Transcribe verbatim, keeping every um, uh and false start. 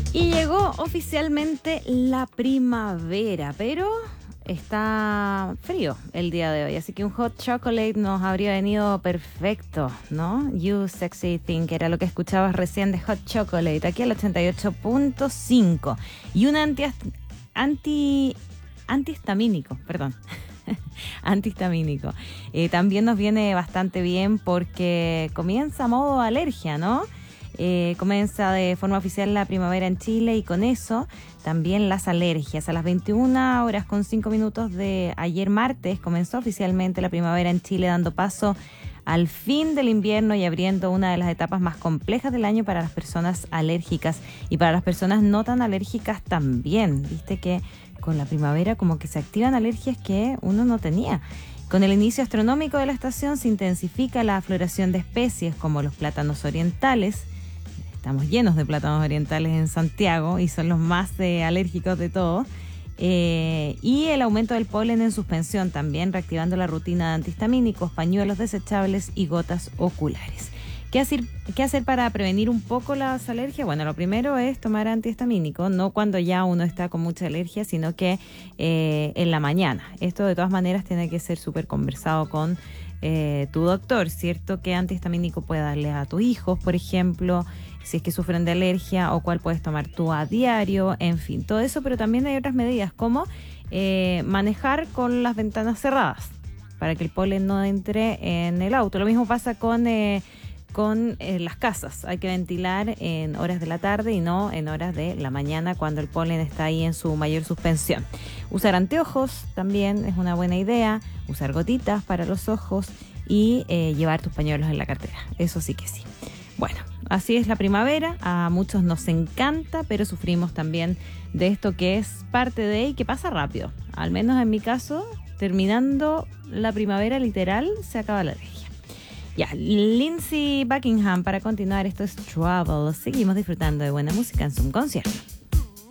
Y llegó oficialmente la primavera, pero está frío el día de hoy, así que un hot chocolate nos habría venido perfecto, ¿no? You Sexy Thing, que era lo que escuchabas recién de Hot Chocolate, aquí al ochenta y ocho punto cinco. Y un anti, anti, antihistamínico, perdón. Antihistamínico. Eh, también nos viene bastante bien porque comienza modo alergia, ¿no? Eh, comienza de forma oficial la primavera en Chile y con eso también las alergias. A las veintiuna horas con cinco minutos de ayer martes comenzó oficialmente la primavera en Chile, dando paso al fin del invierno y abriendo una de las etapas más complejas del año para las personas alérgicas y para las personas no tan alérgicas también. Viste que con la primavera como que se activan alergias que uno no tenía. Con el inicio astronómico de la estación se intensifica la floración de especies como los plátanos orientales. Estamos llenos de plátanos orientales en Santiago y son los más eh, alérgicos de todos. Eh, y el aumento del polen en suspensión también, reactivando la rutina de antihistamínicos, pañuelos desechables y gotas oculares. ¿Qué hacer, ¿Qué hacer para prevenir un poco las alergias? Bueno, lo primero es tomar antihistamínico, no cuando ya uno está con mucha alergia, sino que eh, en la mañana. Esto de todas maneras tiene que ser súper conversado con eh, tu doctor, ¿cierto? ¿Qué antihistamínico puede darle a tus hijos, por ejemplo? Si es que sufren de alergia o cuál puedes tomar tú a diario, en fin, todo eso, pero también hay otras medidas como eh, manejar con las ventanas cerradas para que el polen no entre en el auto. Lo mismo pasa con, eh, con eh, las casas, hay que ventilar en horas de la tarde y no en horas de la mañana cuando el polen está ahí en su mayor suspensión. Usar anteojos también es una buena idea, usar gotitas para los ojos y eh, llevar tus pañuelos en la cartera, eso sí que sí. Bueno, así es la primavera, a muchos nos encanta, pero sufrimos también de esto que es parte de y que pasa rápido. Al menos en mi caso, terminando la primavera literal, se acaba la alergia. Ya, Lindsey Buckingham para continuar, esto es Trouble. Seguimos disfrutando de buena música en su concierto.